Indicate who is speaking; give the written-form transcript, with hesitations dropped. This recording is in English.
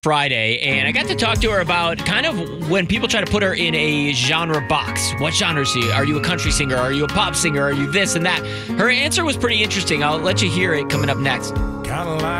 Speaker 1: Friday, and I got to talk to her about kind of when people try to put her in a genre box. What genre are you? Are you a country singer? Are you a pop singer? Are you this and that? Her answer was pretty interesting. I'll let you hear it coming up next.
Speaker 2: Kinda like